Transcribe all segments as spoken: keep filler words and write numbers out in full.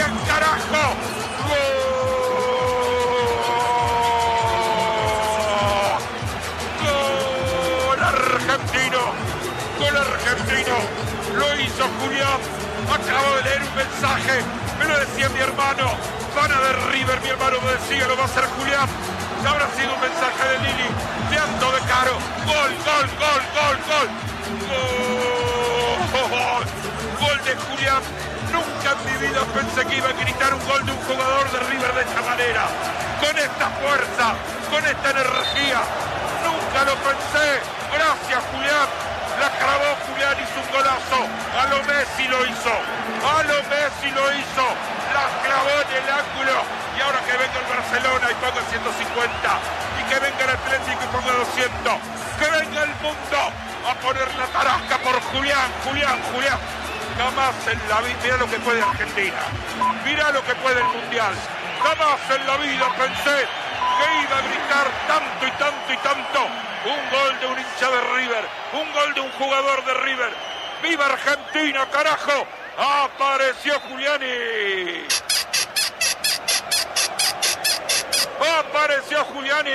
Julián, carajo. ¡Gol! ¡Gol argentino! ¡Gol argentino! Lo hizo Julián. Acabo de leer un mensaje. Me lo decía mi hermano. Van a ver River, mi hermano me decía, lo va a hacer Julián. Habrá sido un mensaje de Lili. De Anto de Caro. Gol, gol, gol, gol, gol. Gol. Gol de Julián. Nunca en mi vida pensé que iba a gritar un gol de un jugador de River de esta manera. Con esta fuerza, con esta energía. Nunca lo pensé. Gracias, Julián. La clavó Julián, hizo un golazo. A lo Messi lo hizo. A lo Messi lo hizo. La clavó en el ángulo. Y ahora que venga el Barcelona y ponga ciento cincuenta. Y que venga el Atlético y ponga doscientos. Que venga el mundo a poner la tarasca por Julián, Julián, Julián. Jamás en la vida, mira lo que puede Argentina. Mira lo que puede el Mundial. Jamás en la vida pensé que iba a gritar tanto y tanto y tanto. Un gol de un hincha de River. Un gol de un jugador de River. ¡Viva Argentina, carajo! ¡Apareció Giuliani! ¡Apareció Giuliani!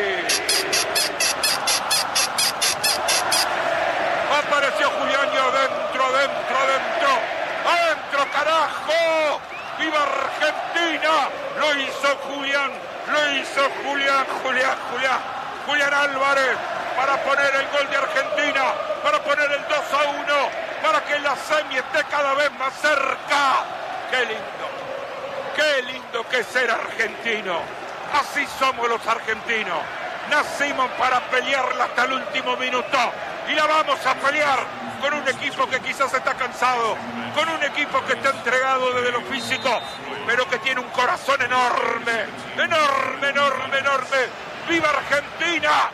Apareció Giuliani adentro, adentro, adentro. ¡Adentro, carajo! ¡Viva Argentina! Lo hizo Julián. Lo hizo Julián, Julián, Julián. Julián Álvarez para poner el gol de Argentina, para poner el dos a uno, para que la semi esté cada vez más cerca. ¡Qué lindo! ¡Qué lindo que es ser argentino! Así somos los argentinos. Nacimos para pelearla hasta el último minuto. Y la vamos a pelear con un equipo que quizás está cansado, con un equipo que está entregado desde lo físico, pero que tiene un corazón enorme, enorme, enorme, enorme. ¡Viva Argentina!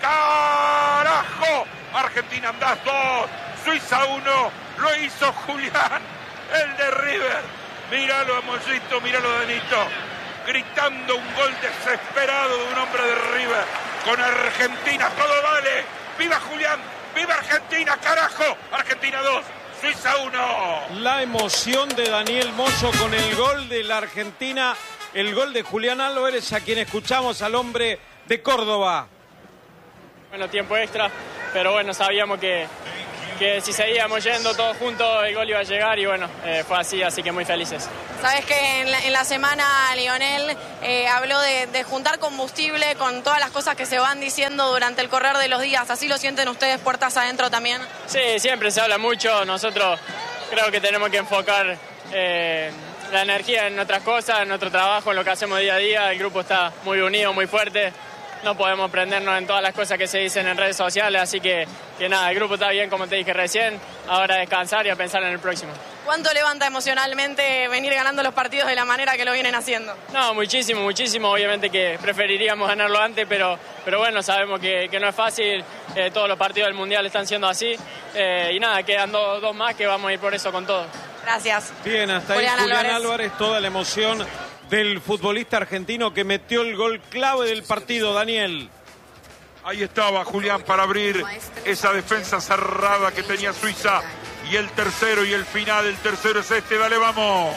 ¡Carajo! Argentina andás dos, Suiza uno, lo hizo Julián, el de River. Míralo a Mollito, míralo a Danito, gritando un gol desesperado de un hombre de River. Con Argentina todo vale. ¡Viva Julián! ¡Viva Argentina, carajo! Argentina dos, Suiza uno. La emoción de Daniel Moyo con el gol de la Argentina, el gol de Julián Álvarez, a quien escuchamos, al hombre de Córdoba. Bueno, tiempo extra, pero bueno, sabíamos que, que si seguíamos yendo todos juntos el gol iba a llegar y bueno, eh, fue así, así que muy felices. Sabes que en la, en la semana Lionel eh, habló de, de juntar combustible con todas las cosas que se van diciendo durante el correr de los días. ¿Así lo sienten ustedes puertas adentro también? Sí, siempre se habla mucho. Nosotros creo que tenemos que enfocar eh, la energía en otras cosas, en nuestro trabajo, en lo que hacemos día a día. El grupo está muy unido, muy fuerte. No podemos prendernos en todas las cosas que se dicen en redes sociales, así que, que nada, el grupo está bien, como te dije recién. Ahora a descansar y a pensar en el próximo. ¿Cuánto levanta emocionalmente venir ganando los partidos de la manera que lo vienen haciendo? No, muchísimo, muchísimo. Obviamente que preferiríamos ganarlo antes, pero, pero bueno, sabemos que, que no es fácil. Eh, todos los partidos del Mundial están siendo así. Eh, y nada, quedan dos, dos más que vamos a ir por eso con todo. Gracias. Bien, hasta Julián ahí Julián Álvarez. Álvarez, toda la emoción del futbolista argentino que metió el gol clave del partido, Daniel. Ahí estaba Julián para abrir esa defensa cerrada que tenía Suiza. Y el tercero y el final, el tercero es este, dale, vamos.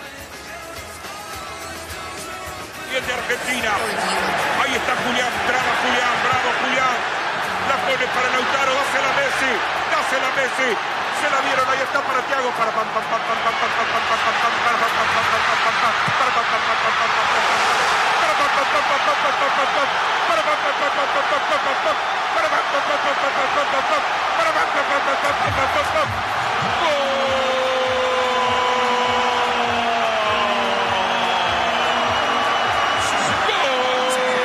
Y el de Argentina. Ahí está Julián, bravo Julián, bravo Julián. La pone para Lautaro, dásela a Messi, dásela a Messi. Se la dieron, ahí está para Thiago, para pam pam pam pam pam pam pam pam pam pam pam para pam pam pam pam pam pam pam para pam pam pam pam pam pam para pam pam pam pam pam pam pam pam para pam pam pam pam pam pam pam para pam pam pam pam pam pam pam para pam pam pam pam pam pam. ¡Gol!